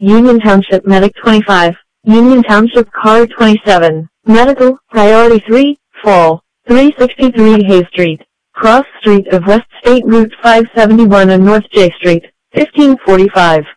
Union Township Medic 25, Union Township Car 27, Medical, Priority 3, Fall, 363 Hay Street, Cross Street of West State Route 571 and North J Street, 1545.